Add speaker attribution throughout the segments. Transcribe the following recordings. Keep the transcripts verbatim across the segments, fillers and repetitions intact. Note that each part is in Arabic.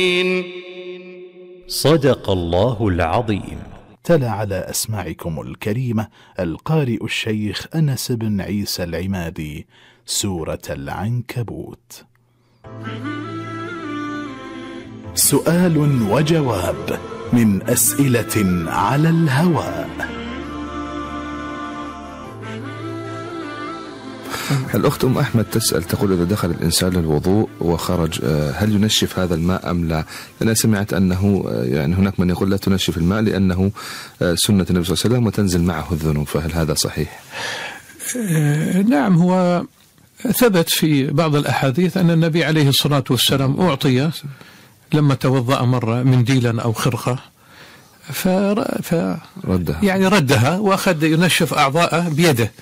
Speaker 1: صدق الله العظيم.
Speaker 2: تلا على أسماعكم الكريمة القارئ الشيخ أنس بن عيسى العمادي سورة العنكبوت. سؤال وجواب من أسئلة على الهواء.
Speaker 3: الأخت أم أحمد تسأل تقول: إذا دخل الإنسان للوضوء وخرج هل ينشف هذا الماء أم لا؟ أنا سمعت أنه يعني هناك من يقول لا تنشف الماء لأنه سنة النبي صلى الله عليه وسلم وتنزل معه الذنوب، فهل هذا صحيح؟
Speaker 4: نعم، هو ثبت في بعض الأحاديث أن النبي عليه الصلاة والسلام أعطي لما توضأ مرة منديلا أو خرقة ف... ف... ردها. يعني ردها وأخذ ينشف أعضاءه بيده.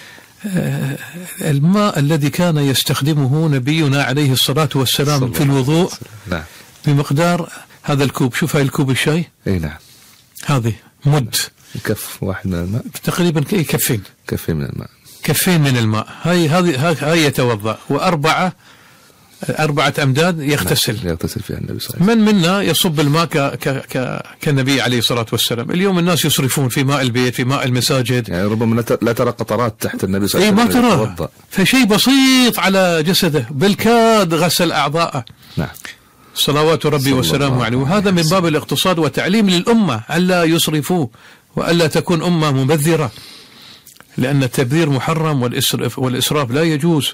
Speaker 4: الماء الذي كان يستخدمه نبينا عليه الصلاة والسلام في الوضوء
Speaker 3: نعم.
Speaker 4: بمقدار هذا الكوب. شوف هاي الكوب الشاي،
Speaker 3: اي نعم،
Speaker 4: هذه مد
Speaker 3: كف واحد من الماء،
Speaker 4: تقريبا كفين
Speaker 3: كفين من الماء
Speaker 4: كفين من الماء. هاي هذه هاي يتوضأ، وأربعة أربعة أمداد يغتسل.
Speaker 3: نعم. يغتسل فيها النبي صلى الله عليه
Speaker 4: وسلم. من منا يصب الماء ك ك ك كالنبي عليه الصلاة والسلام. اليوم الناس يصرفون في ماء البيت، في ماء المساجد،
Speaker 3: يعني ربما لا ترى قطرات تحت النبي صلى الله عليه
Speaker 4: وسلم. اي ما ترى، فشيء بسيط على جسده، بالكاد غسل أعضاءه.
Speaker 3: نعم.
Speaker 4: صلوات ربي وسلامه عليه. وهذا من باب الاقتصاد وتعليم للأمة ألا يسرفوا وألا تكون أمة مبذرة، لأن التبذير محرم والإسراف والإسراف لا يجوز.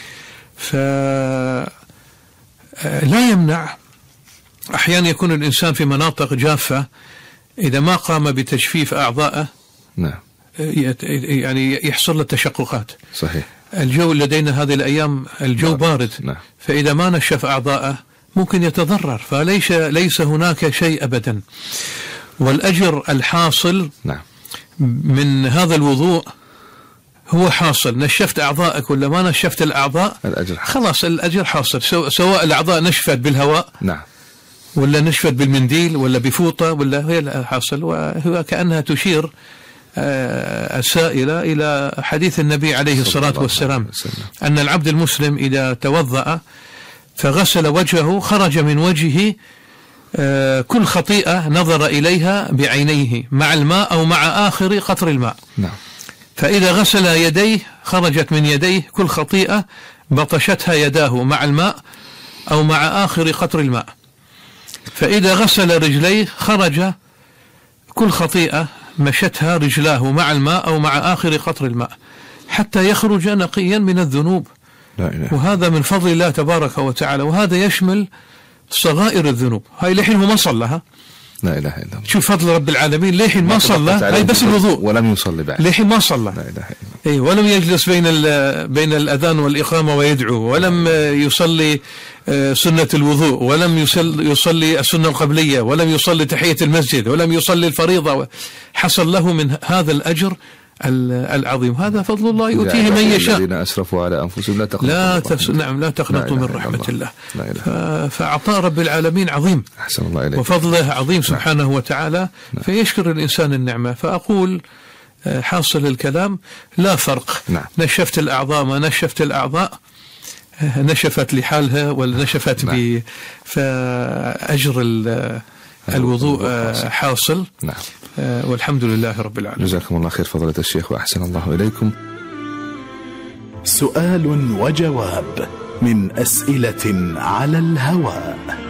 Speaker 4: فلا يمنع أحيانا يكون الإنسان في مناطق جافة، إذا ما قام بتجفيف أعضائه
Speaker 3: نعم
Speaker 4: يعني يحصل له تشققات.
Speaker 3: صحيح.
Speaker 4: الجو لدينا هذه الأيام الجو بارد،
Speaker 3: نعم.
Speaker 4: فإذا ما نشف أعضائه ممكن يتضرر، فليس ليس هناك شيء أبدا. والأجر الحاصل
Speaker 3: نعم.
Speaker 4: من هذا الوضوء هو حاصل. نشفت أعضائك ولا ما نشفت الأعضاء،
Speaker 3: الأجر حاصل.
Speaker 4: خلاص الأجر حاصل، سواء الأعضاء نشفت بالهواء
Speaker 3: نعم
Speaker 4: ولا نشفت بالمنديل ولا بفوطة ولا هي حاصل. وهو كأنها تشير السائلة إلى حديث النبي عليه الصلاة والسلام أن العبد المسلم إذا توضأ فغسل وجهه خرج من وجهه كل خطيئة نظر إليها بعينيه مع الماء أو مع آخر قطر الماء.
Speaker 3: نعم.
Speaker 4: فإذا غسل يديه خرجت من يديه كل خطيئة بطشتها يداه مع الماء أو مع آخر قطر الماء. فإذا غسل رجليه خرج كل خطيئة مشتها رجلاه مع الماء أو مع آخر قطر الماء حتى يخرج نقيا من الذنوب.
Speaker 3: لا إله.
Speaker 4: وهذا من فضل الله تبارك وتعالى، وهذا يشمل صغائر الذنوب. هاي لحين هو ما صلها.
Speaker 3: لا إله إلا الله.
Speaker 4: شوف فضل رب العالمين، لحين ما صلى، هاي بس الوضوء
Speaker 3: ولم يصلي بعد،
Speaker 4: لحين ما صلى.
Speaker 3: لا إله إلا الله.
Speaker 4: اي ولم يجلس بين بين الأذان والإقامة ويدعو، ولم يصلي سنة الوضوء، ولم يصلي, يصلي السنة القبلية، ولم يصلي تحية المسجد، ولم يصلي الفريضة. حصل له من هذا الأجر العظيم. هذا فضل الله يؤتيه من يشاء.
Speaker 3: الذين أسرفوا على أنفسهم لا تقنطوا
Speaker 4: لا تفس... نعم لا تقنطوا من رحمة الله. ف... فأعطاء رب العالمين عظيم.
Speaker 3: أحسن الله إليك.
Speaker 4: وفضله عظيم سبحانه وتعالى. نعم. فيشكر الإنسان النعمة. فأقول حاصل الكلام لا فرق.
Speaker 3: نعم.
Speaker 4: نشفت الأعضاء ما نشفت الأعضاء، نشفت لحالها ولا نشفت نعم. ب... فأجر ال... الوضوء حاصل.
Speaker 3: نعم.
Speaker 4: والحمد لله رب العالمين.
Speaker 3: جزاكم الله خير فضيلة الشيخ وأحسن الله إليكم.
Speaker 2: سؤال وجواب من أسئلة على الهواء.